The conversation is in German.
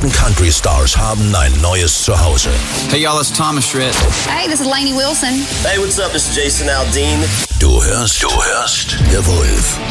größten Country-Stars haben ein neues Zuhause. Hey y'all, it's Thomas Schritt. Hey, this is Lainey Wilson. Hey, what's up? This is Jason Aldean. Du hörst The Wolf.